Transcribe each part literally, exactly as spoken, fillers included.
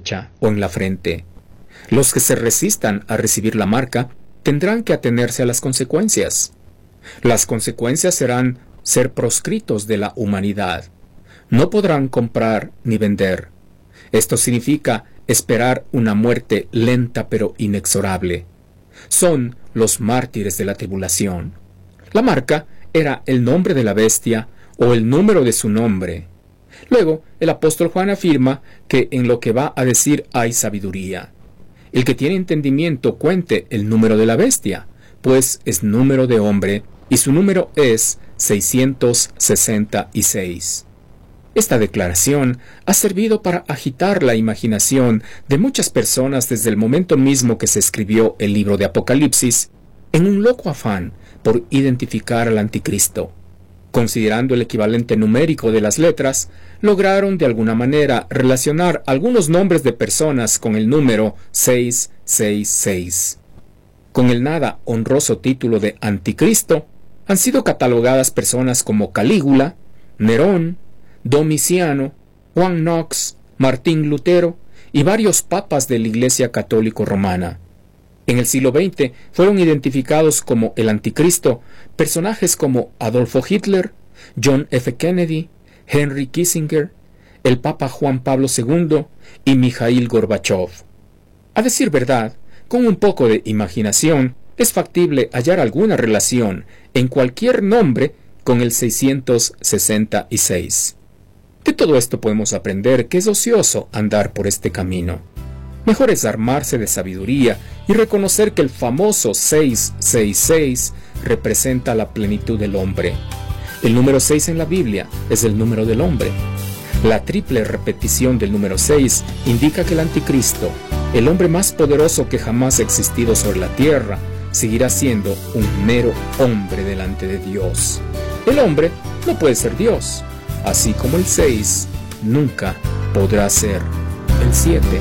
derecha o en la frente. Los que se resistan a recibir la marca tendrán que atenerse a las consecuencias. Las consecuencias serán ser proscritos de la humanidad. No podrán comprar ni vender. Esto significa esperar una muerte lenta pero inexorable. Son los mártires de la tribulación. La marca era el nombre de la bestia o el número de su nombre. Luego, el apóstol Juan afirma que en lo que va a decir hay sabiduría. El que tiene entendimiento cuente el número de la bestia, pues es número de hombre y su número es seiscientos sesenta y seis. Esta declaración ha servido para agitar la imaginación de muchas personas desde el momento mismo que se escribió el libro de Apocalipsis, en un loco afán por identificar al anticristo. Considerando el equivalente numérico de las letras, lograron de alguna manera relacionar algunos nombres de personas con el número seiscientos sesenta y seis. Con el nada honroso título de anticristo, han sido catalogadas personas como Calígula, Nerón, Domiciano, Juan Knox, Martín Lutero y varios papas de la Iglesia Católica Romana. En el siglo veinte fueron identificados como el anticristo personajes como Adolfo Hitler, John F. Kennedy, Henry Kissinger, el Papa Juan Pablo segundo y Mikhail Gorbachev. A decir verdad, con un poco de imaginación, es factible hallar alguna relación en cualquier nombre con el seiscientos sesenta y seis. De todo esto podemos aprender que es ocioso andar por este camino. Mejor es armarse de sabiduría y reconocer que el famoso seiscientos sesenta y seis representa la plenitud del hombre. El número seis en la Biblia es el número del hombre. La triple repetición del número seis indica que el anticristo, el hombre más poderoso que jamás ha existido sobre la tierra, seguirá siendo un mero hombre delante de Dios. El hombre no puede ser Dios, así como el seis nunca podrá ser el siete.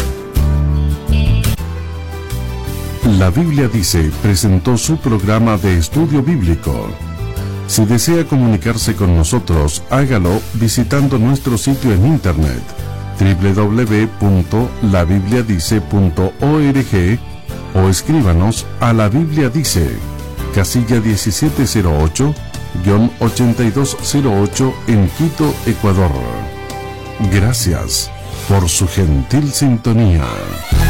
La Biblia Dice presentó su programa de estudio bíblico. Si desea comunicarse con nosotros, hágalo visitando nuestro sitio en internet doble u doble u doble u punto la biblia dice punto org o escríbanos a La Biblia Dice, casilla diecisiete cero ocho, ochenta y dos cero ocho en Quito, Ecuador. Gracias por su gentil sintonía.